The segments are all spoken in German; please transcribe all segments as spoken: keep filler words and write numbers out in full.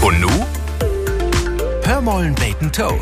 Und nu? Hör mollen beten Toe.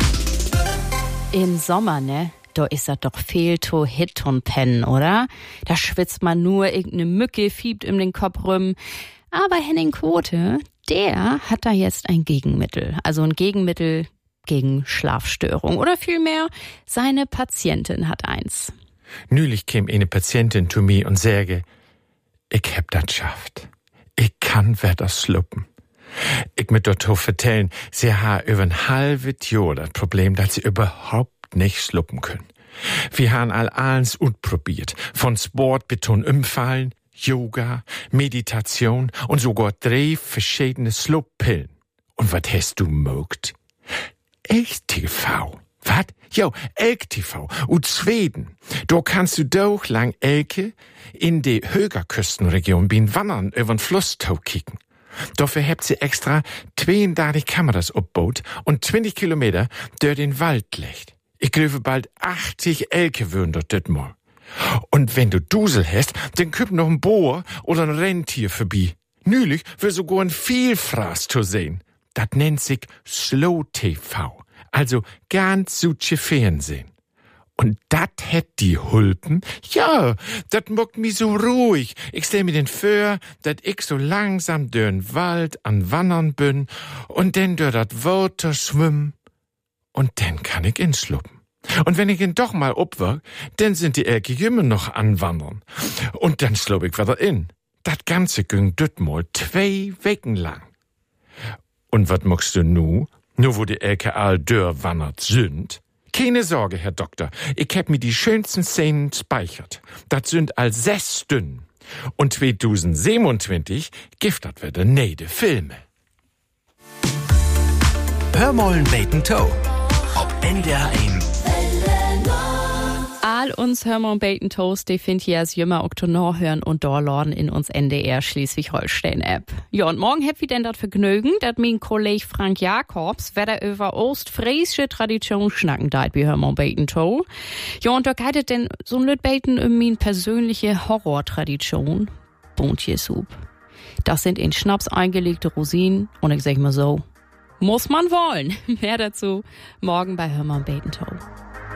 Im Sommer, ne? Da ist das doch viel to hit und pennen, oder? Da schwitzt man nur, irgendeine Mücke fiebt um den Kopf rum. Aber Henning Quote, der hat da jetzt ein Gegenmittel. Also ein Gegenmittel gegen Schlafstörung. Oder vielmehr, seine Patientin hat eins. Neulich käm eine Patientin zu mir und säge, ich hab das geschafft. Ich kann wieder schluppen. Ich mit dort vertellen, sie ha über ein halbes Jahr das Problem, dass sie überhaupt nicht schluppen können. Wir haben all alles utprobiert. Von Sport bis zum Umfallen, Yoga, Meditation und sogar drei verschiedene Schluppillen. Und was hast du mögt? Echt T V. Was? Jo, Elk T V. Und Schweden. Da kannst du doch lang Elke in die Högerküstenregion bin wandern übern Flusstau kicken. Dafür habt sie extra zweiunddreißig Kameras aufgebaut und zwanzig Kilometer durch den Wald legt. Ich glaube bald achtzig Elke würden dort das mal. Und wenn du Dusel hast, dann kommt noch ein Bohr oder ein Rentier vorbei. Neulich war sogar ein Vielfraß zu sehen. Das nennt sich Slow T V. Also ganz südsche Fernsehen. Und dat hätt die Hulpen? Ja, dat mockt mi so ruhig. Ich stell mir den vor, dat ich so langsam dörn Wald an Wandern bin und denn dör dat Water schwimm und dann kann ich inschluppen. Und wenn ich ihn doch mal obwerk, dann sind die Elke immer noch anwandern. Und dann schlupp ich wieder in. Dat Ganze ging düt mal zwei Wochen lang. Und wat mockst du nu? Nur wo die Elke all dör wandert sind? Keine Sorge, Herr Doktor. Ich hab mir die schönsten Szenen speichert. Das sind all sechs Stunden. Und zwanzig siebenundzwanzig giftet werden neide Filme. Hör mollen beten Toe. Ob N D R eins. All uns Hörmer und Bacon Toast, die findet ihr als jümmer Oktober hören und downloaden in uns N D R Schleswig-Holstein-App. Ja, und morgen habt ihr denn das Vergnügen, dass mein Kollege Frank Jakobs wieder über ostfriesische Tradition schnacken deit wie Hörmer und Bacon Toast. Ja, und da geht es denn so ein Beten um meine persönliche Horrortradition, Bontjesoup. Das sind in Schnaps eingelegte Rosinen und ich sag mal so, muss man wollen. Mehr dazu morgen bei Hörmer und Bacon Toast.